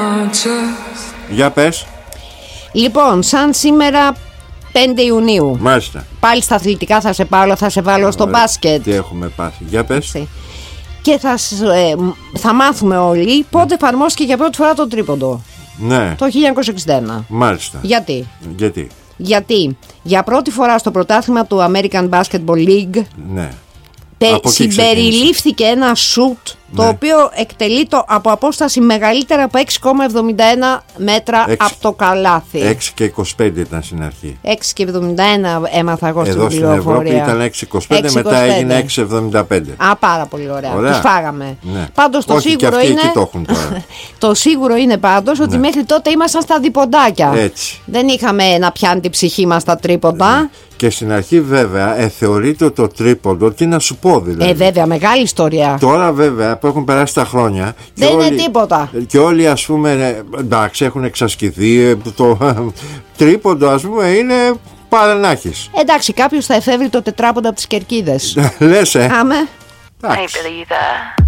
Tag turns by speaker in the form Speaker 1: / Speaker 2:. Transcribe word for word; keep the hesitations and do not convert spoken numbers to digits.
Speaker 1: Για πες.
Speaker 2: Λοιπόν, σαν σήμερα πέντε Ιουνίου.
Speaker 1: Μάλιστα.
Speaker 2: Πάλι στα αθλητικά θα σε πάρω, θα σε βάλω στο μπάσκετ.
Speaker 1: Τι έχουμε πάθει. Για πες.
Speaker 2: Έτσι. Και θα, ε, θα μάθουμε όλοι πότε εφαρμόστηκε για πρώτη φορά το τρίποντο.
Speaker 1: Ναι.
Speaker 2: Το χίλια εννιακόσια εξήντα ένα.
Speaker 1: Μάλιστα.
Speaker 2: Γιατί?
Speaker 1: Γιατί?
Speaker 2: Γιατί για πρώτη φορά στο πρωτάθλημα του American Basketball League,
Speaker 1: ναι,
Speaker 2: συμπεριλήφθηκε ένα σουτ, ναι, το οποίο εκτελείται από απόσταση μεγαλύτερα από έξι κόμμα εβδομήντα ένα μέτρα έξι, από το καλάθι.
Speaker 1: έξι και είκοσι πέντε ήταν στην αρχή.
Speaker 2: έξι και εβδομήντα ένα έμαθα εγώ στην πληροφορία.
Speaker 1: Εδώ στην Ευρώπη ήταν έξι είκοσι πέντε, μετά έγινε έξι εβδομήντα πέντε.
Speaker 2: Α, πάρα πολύ ωραία. ωραία. Τους φάγαμε.
Speaker 1: Ναι.
Speaker 2: Πάντως το
Speaker 1: όχι,
Speaker 2: σίγουρο
Speaker 1: και
Speaker 2: είναι.
Speaker 1: Εκεί το έχουν τώρα.
Speaker 2: Το σίγουρο είναι πάντως ότι, ναι, μέχρι τότε ήμασταν στα διποντάκια.
Speaker 1: Έτσι.
Speaker 2: Δεν είχαμε να πιάνει την ψυχή μας τα τρίποντα.
Speaker 1: Ναι. Και στην αρχή βέβαια ε, θεωρείται το τρίποντο, τι να σου πω δηλαδή.
Speaker 2: Ε, βέβαια, μεγάλη ιστορία.
Speaker 1: Τώρα βέβαια που έχουν περάσει τα χρόνια.
Speaker 2: Δεν
Speaker 1: όλοι,
Speaker 2: είναι τίποτα.
Speaker 1: Και όλοι ας πούμε, εντάξει, έχουν εξασκηθεί. Το τρίποντο ας πούμε είναι παρανάχης.
Speaker 2: Εντάξει, κάποιος θα εφεύρει το τετράποντο από τις κερκίδες.
Speaker 1: Λες, ε.
Speaker 2: Άμε.
Speaker 1: Εντάξει.